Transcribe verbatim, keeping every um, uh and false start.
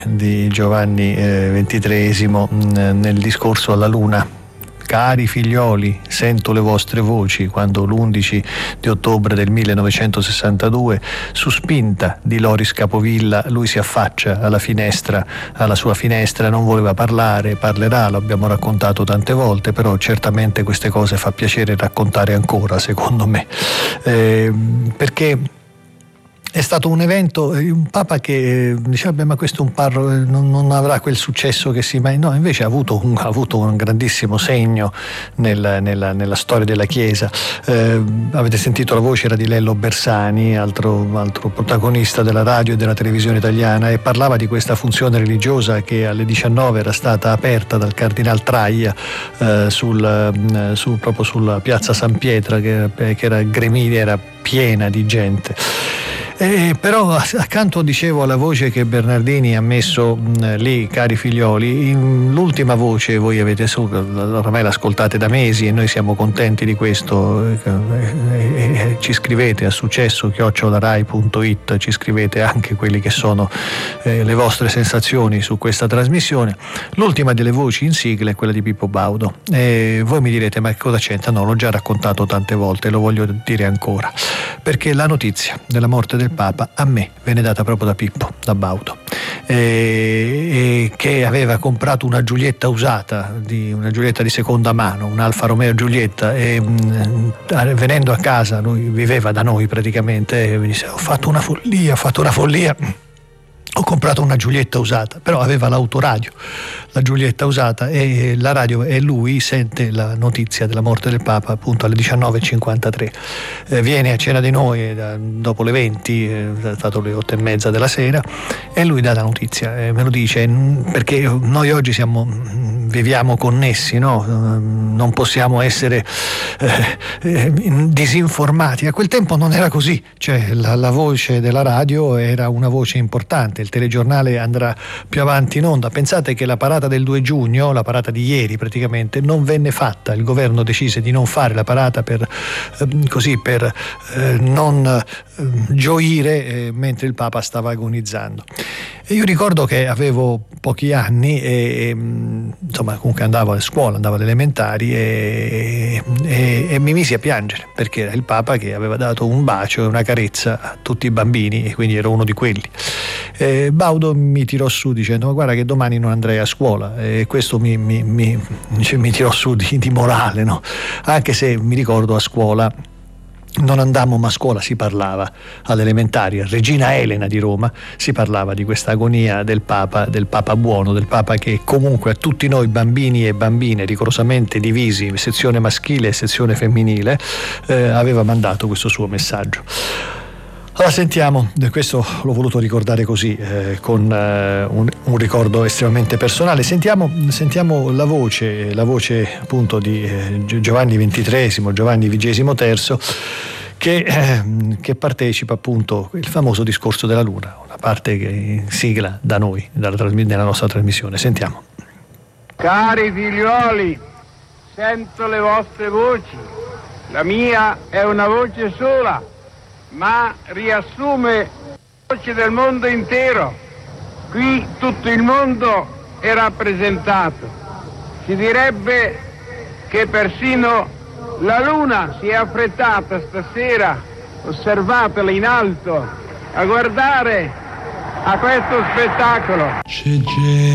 di Giovanni eh, ventitreesimo mh, nel discorso alla Luna. Cari figlioli, sento le vostre voci, quando l'undici di ottobre del millenovecentosessantadue, su spinta di Loris Capovilla, lui si affaccia alla finestra, alla sua finestra, non voleva parlare, parlerà, lo abbiamo raccontato tante volte, però certamente queste cose fa piacere raccontare ancora, secondo me, eh, perché è stato un evento, un Papa che diceva beh, ma questo è un parroco, non, non avrà quel successo che si mai... No, invece ha avuto un, ha avuto un grandissimo segno nel, nella, nella storia della Chiesa. Eh, avete sentito la voce, era di Lello Bersani, altro, altro protagonista della radio e della televisione italiana, e parlava di questa funzione religiosa che alle diciannove era stata aperta dal Cardinal Traia eh, sul, su, proprio sulla piazza San Pietro, che, che era gremita, era piena di gente. Eh, però accanto, dicevo, alla voce che Bernardini ha messo mh, lì, cari figlioli, in, l'ultima voce voi avete su, ormai l'ascoltate da mesi e noi siamo contenti di questo, eh, eh, eh, ci scrivete a successo chiocciola rai punto it, ci scrivete anche quelli che sono eh, le vostre sensazioni su questa trasmissione. L'ultima delle voci in sigla è quella di Pippo Baudo, e voi mi direte ma che cosa c'entra? No, l'ho già raccontato tante volte, lo voglio dire ancora, perché la notizia della morte del Papa a me venne data proprio da Pippo, da Baudo, e, e che aveva comprato una Giulietta usata, di, una Giulietta di seconda mano, un Alfa Romeo Giulietta, e mh, venendo a casa, lui viveva da noi praticamente, e mi disse ho fatto una follia, ho fatto una follia. Ho comprato una Giulietta usata, però aveva l'autoradio, la Giulietta usata, e la radio, e lui sente la notizia della morte del Papa appunto alle diciannove e cinquantatré. Eh, viene a cena di noi eh, dopo le venti, eh, è stato le otto e mezza della sera, e lui dà la notizia, eh, me lo dice, perché noi oggi siamo, viviamo connessi, no? Non possiamo essere eh, eh, disinformati. A quel tempo non era così, cioè la, la voce della radio era una voce importante. Il telegiornale andrà più avanti in onda. Pensate che la parata del due giugno, la parata di ieri praticamente, non venne fatta. Il governo decise di non fare la parata per eh, così per eh, non eh, gioire eh, mentre il Papa stava agonizzando. E io ricordo che avevo pochi anni e, e insomma comunque andavo a scuola, andavo alle elementari e, e, e mi misi a piangere, perché era il Papa che aveva dato un bacio e una carezza a tutti i bambini, e quindi ero uno di quelli. E Baudo mi tirò su dicendo ma guarda che domani non andrei a scuola, e questo mi, mi, mi, cioè, mi tirò su di, di morale, no? Anche se mi ricordo a scuola non andammo, ma a scuola si parlava, alle elementari, a Regina Elena di Roma si parlava di questa agonia del Papa, del Papa buono, del Papa che comunque a tutti noi bambini e bambine rigorosamente divisi, sezione maschile e sezione femminile, eh, aveva mandato questo suo messaggio. Allora sentiamo, questo l'ho voluto ricordare così, eh, con eh, un, un ricordo estremamente personale. Sentiamo, sentiamo la voce, la voce appunto di eh, Giovanni ventitreesimo, Giovanni vigesimo terzo, che, eh, che partecipa appunto il famoso discorso della Luna, una parte che sigla da noi, dalla, nella nostra trasmissione. Sentiamo. Cari figliuoli, sento le vostre voci, la mia è una voce sola, ma riassume le voci del mondo intero. Qui tutto il mondo è rappresentato. Si direbbe che persino la Luna si è affrettata stasera, osservatela in alto, a guardare a questo spettacolo.